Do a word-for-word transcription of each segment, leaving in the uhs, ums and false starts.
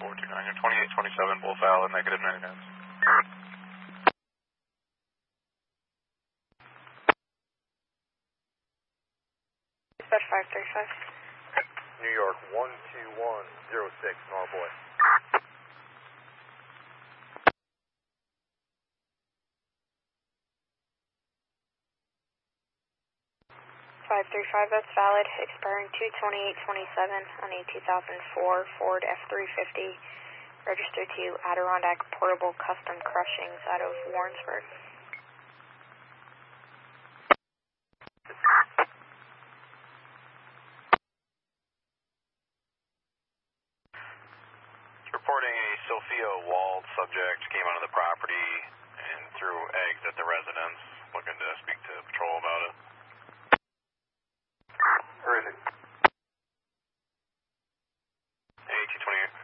four two nine, you're twenty-eight twenty-seven, both valid, negative ninety-nine. Dispatch five three five. New York one two one zero six, Norboy. five three five, that's valid, expiring two twenty-eight twenty-seven on a two thousand four Ford F three fifty, registered to Adirondack Portable Custom Crushings out of Warrensburg. Reporting a Sophia Wald subject came onto the property and threw eggs at the residence. Looking to speak to patrol about it. Where is it? eighteen twenty-eight.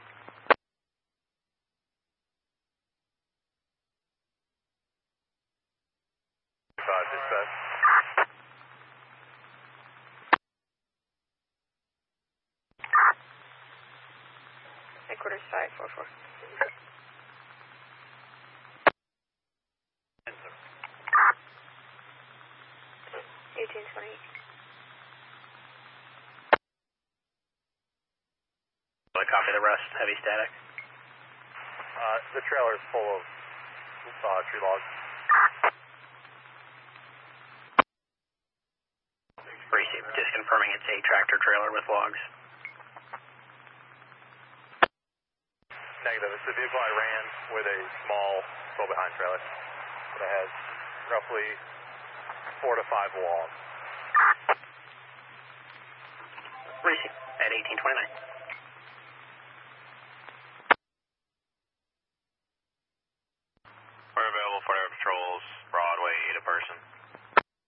five, dispatch. Headquarters five four four. eighteen twenty-eight. Copy the rest, heavy static. Uh, the trailer is full of uh, tree logs. Receive, just confirming it's a tractor trailer with logs. Negative. It's the vehicle I ran with a small tow behind trailer that has roughly four to five logs. Receive at eighteen twenty-nine. We're available for